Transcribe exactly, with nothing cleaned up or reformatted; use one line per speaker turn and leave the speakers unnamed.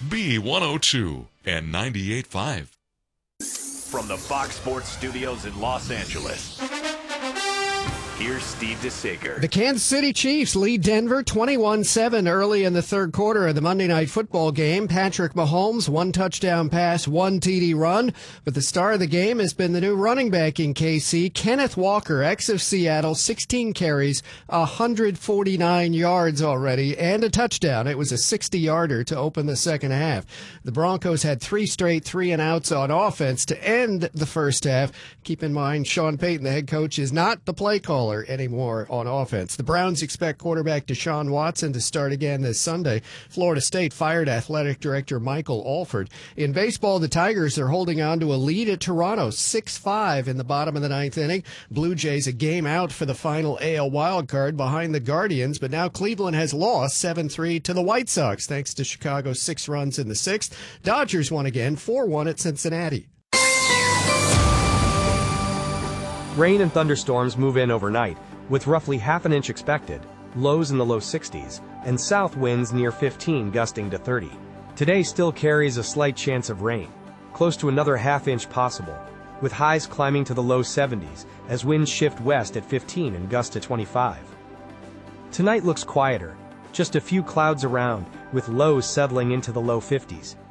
B one oh two and ninety-eight point five.
From the Fox Sports Studios in Los Angeles, here's Steve DeSager.
The Kansas City Chiefs lead Denver twenty-one seven early in the third quarter of the Monday Night Football game. Patrick Mahomes, one touchdown pass, one T D run. But the star of the game has been the new running back in K C, Kenneth Walker, ex of Seattle, sixteen carries, one hundred forty-nine yards already, and a touchdown. It was a sixty-yarder to open the second half. The Broncos had three straight three and outs on offense to end the first half. Keep in mind, Sean Payton, the head coach, is not the play caller anymore on offense. The Browns expect quarterback Deshaun Watson to start again this Sunday. Florida State fired athletic director Michael Alford. In baseball, the Tigers are holding on to a lead at Toronto, six five in the bottom of the ninth inning. Blue Jays a game out for the final A L wildcard behind the Guardians, but now Cleveland has lost seven three to the White Sox thanks to Chicago's six runs in the sixth. Dodgers won again, four one at Cincinnati.
Rain and thunderstorms move in overnight, with roughly half an inch expected, lows in the low sixties, and south winds near fifteen gusting to thirty. Today still carries a slight chance of rain, close to another half inch possible, with highs climbing to the low seventies as winds shift west at fifteen and gust to twenty-five. Tonight looks quieter, just a few clouds around, with lows settling into the low fifties.